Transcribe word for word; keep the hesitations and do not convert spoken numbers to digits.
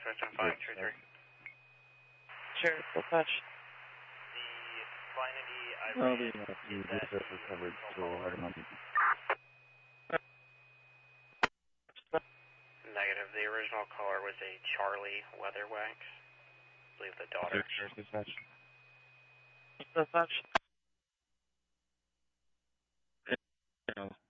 System five two three. Sure, full touch. The quantity I Well, ran the uh, is the that reserve recovered to eleven hundred. Negative. The original caller was a Charlie Weatherwax. I believe the daughter. Sure, dispatch. Full touch. Yeah.